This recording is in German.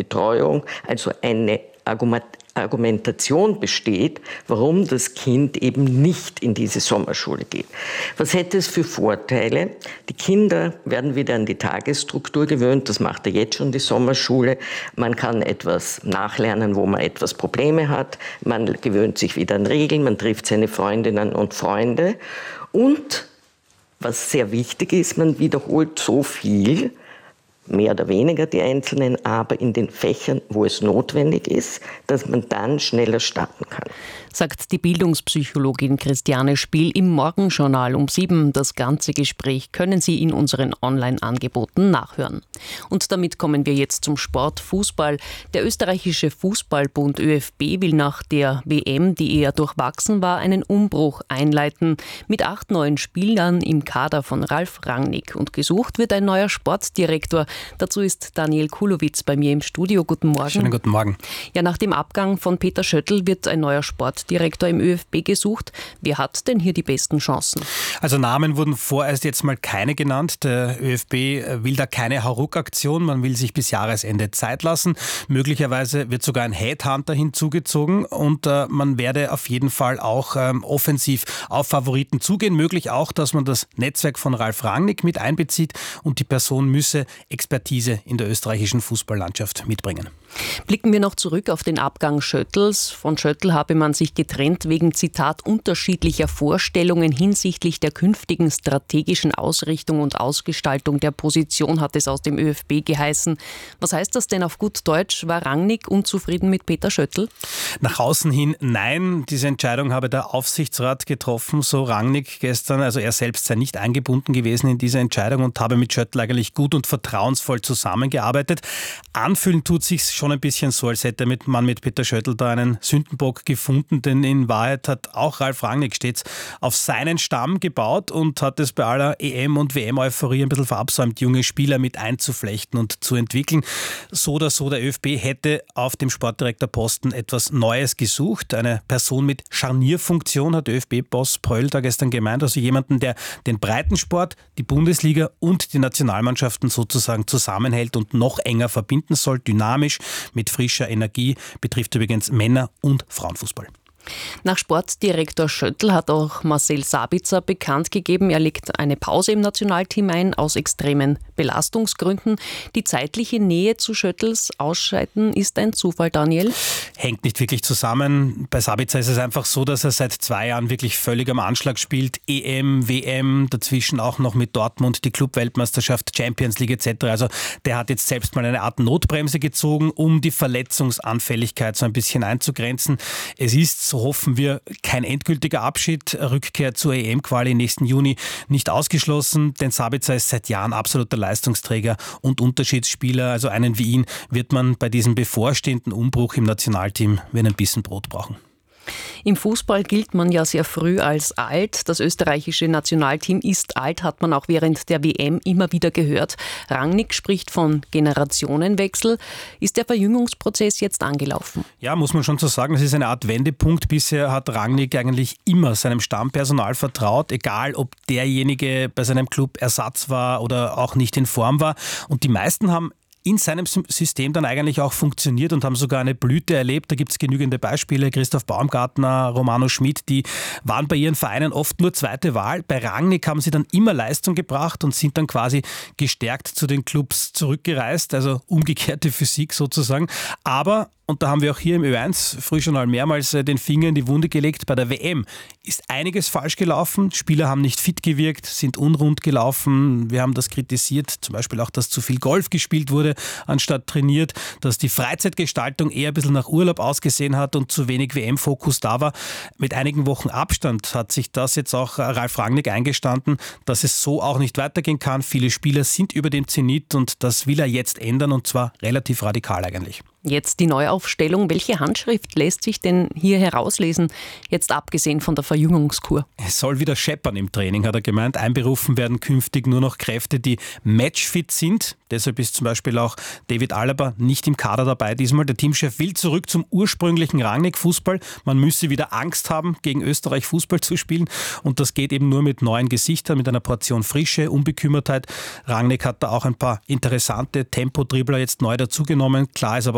Betreuung, also eine Argumentation besteht, warum das Kind eben nicht in diese Sommerschule geht. Was hätte es für Vorteile? Die Kinder werden wieder an die Tagesstruktur gewöhnt, das macht ja jetzt schon die Sommerschule. Man kann etwas nachlernen, wo man etwas Probleme hat. Man gewöhnt sich wieder an Regeln, man trifft seine Freundinnen und Freunde. Und, was sehr wichtig ist, man wiederholt so viel, mehr oder weniger die einzelnen, aber in den Fächern, wo es notwendig ist, dass man dann schneller starten kann. Sagt die Bildungspsychologin Christiane Spiel im Morgenjournal um 7. Das ganze Gespräch können Sie in unseren Online-Angeboten nachhören. Und damit kommen wir jetzt zum Sport Fußball. Der österreichische Fußballbund ÖFB will nach der WM, die eher durchwachsen war, einen Umbruch einleiten. Mit 8 neuen Spielern im Kader von Ralf Rangnick. Und gesucht wird ein neuer Sportdirektor. Dazu ist Daniel Kulowitz bei mir im Studio. Guten Morgen. Schönen guten Morgen. Ja, nach dem Abgang von Peter Schöttl wird ein neuer Sportdirektor im ÖFB gesucht. Wer hat denn hier die besten Chancen? Also Namen wurden vorerst jetzt mal keine genannt. Der ÖFB will da keine Hauruck-Aktion. Man will sich bis Jahresende Zeit lassen. Möglicherweise wird sogar ein Headhunter hinzugezogen und man werde auf jeden Fall auch offensiv auf Favoriten zugehen. Möglich auch, dass man das Netzwerk von Ralf Rangnick mit einbezieht und die Person müsse Expertise in der österreichischen Fußballlandschaft mitbringen. Blicken wir noch zurück auf den Abgang Schöttls. Von Schöttl habe man sich getrennt wegen, Zitat, unterschiedlicher Vorstellungen hinsichtlich der künftigen strategischen Ausrichtung und Ausgestaltung der Position, hat es aus dem ÖFB geheißen. Was heißt das denn auf gut Deutsch? War Rangnick unzufrieden mit Peter Schöttl? Nach außen hin nein. Diese Entscheidung habe der Aufsichtsrat getroffen, so Rangnick gestern. Also er selbst sei nicht eingebunden gewesen in diese Entscheidung und habe mit Schöttl eigentlich gut und vertrauensvoll zusammengearbeitet. Anfühlen tut sich's schon ein bisschen so, als hätte man mit Peter Schöttl da einen Sündenbock gefunden, denn in Wahrheit hat auch Ralf Rangnick stets auf seinen Stamm gebaut und hat es bei aller EM- und WM-Euphorie ein bisschen verabsäumt, junge Spieler mit einzuflechten und zu entwickeln. So oder so, der ÖFB hätte auf dem Sportdirektorposten etwas Neues gesucht. Eine Person mit Scharnierfunktion, hat ÖFB-Boss Pröll da gestern gemeint. Also jemanden, der den Breitensport, die Bundesliga und die Nationalmannschaften sozusagen zusammenhält und noch enger verbinden soll, dynamisch, mit frischer Energie, betrifft übrigens Männer- und Frauenfußball. Nach Sportdirektor Schöttl hat auch Marcel Sabitzer bekannt gegeben, er legt eine Pause im Nationalteam ein, aus extremen Belastungsgründen. Die zeitliche Nähe zu Schöttls Ausscheiden ist ein Zufall, Daniel? Hängt nicht wirklich zusammen. Bei Sabitzer ist es einfach so, dass er seit 2 Jahren wirklich völlig am Anschlag spielt. EM, WM, dazwischen auch noch mit Dortmund die Club-Weltmeisterschaft, Champions League etc. Also der hat jetzt selbst mal eine Art Notbremse gezogen, um die Verletzungsanfälligkeit so ein bisschen einzugrenzen. Es ist, so hoffen wir, kein endgültiger Abschied. Rückkehr zur EM-Quali nächsten Juni nicht ausgeschlossen, denn Sabitzer ist seit Jahren absoluter Leistungsträger und Unterschiedsspieler. Also einen wie ihn wird man bei diesem bevorstehenden Umbruch im Nationalteam wie einen Bissen Brot brauchen. Im Fußball gilt man ja sehr früh als alt. Das österreichische Nationalteam ist alt, hat man auch während der WM immer wieder gehört. Rangnick spricht von Generationenwechsel. Ist der Verjüngungsprozess jetzt angelaufen? Ja, muss man schon so sagen. Es ist eine Art Wendepunkt. Bisher hat Rangnick eigentlich immer seinem Stammpersonal vertraut, egal ob derjenige bei seinem Club Ersatz war oder auch nicht in Form war. Und die meisten haben in seinem System dann eigentlich auch funktioniert und haben sogar eine Blüte erlebt. Da gibt es genügende Beispiele. Christoph Baumgartner, Romano Schmid, die waren bei ihren Vereinen oft nur zweite Wahl. Bei Rangnick haben sie dann immer Leistung gebracht und sind dann quasi gestärkt zu den Clubs zurückgereist. Also umgekehrte Physik sozusagen. Aber, und da haben wir auch hier im Ö1 Frühjournal mehrmals den Finger in die Wunde gelegt, bei der WM ist einiges falsch gelaufen. Spieler haben nicht fit gewirkt, sind unrund gelaufen. Wir haben das kritisiert, zum Beispiel auch, dass zu viel Golf gespielt wurde, anstatt trainiert, dass die Freizeitgestaltung eher ein bisschen nach Urlaub ausgesehen hat und zu wenig WM-Fokus da war. Mit einigen Wochen Abstand hat sich das jetzt auch Ralf Rangnick eingestanden, dass es so auch nicht weitergehen kann. Viele Spieler sind über dem Zenit und das will er jetzt ändern und zwar relativ radikal eigentlich. Jetzt die Neuaufstellung. Welche Handschrift lässt sich denn hier herauslesen, jetzt abgesehen von der Verjüngungskur? Es soll wieder scheppern im Training, hat er gemeint. Einberufen werden künftig nur noch Kräfte, die matchfit sind. Deshalb ist zum Beispiel auch David Alaba nicht im Kader dabei diesmal. Der Teamchef will zurück zum ursprünglichen Rangnick-Fußball. Man müsse wieder Angst haben, gegen Österreich Fußball zu spielen. Und das geht eben nur mit neuen Gesichtern, mit einer Portion Frische, Unbekümmertheit. Rangnick hat da auch ein paar interessante Tempodribbler jetzt neu dazugenommen. Klar ist aber